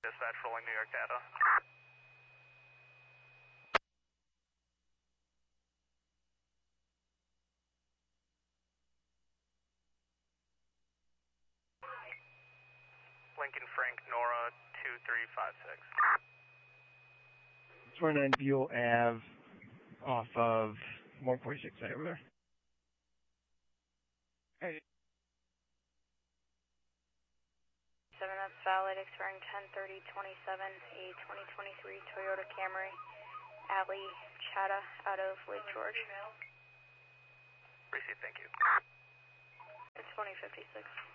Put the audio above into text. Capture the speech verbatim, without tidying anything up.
Dispatch rolling New York data. Lincoln Frank Nora two three five six. twenty-nine Buell Ave off of one forty-six over there. Hey. seven, that's valid, expiring ten thirty twenty-seven, a twenty twenty-three Toyota Camry, Alley, Chatta, out of Lake George. Received, thank you. It's twenty fifty-six.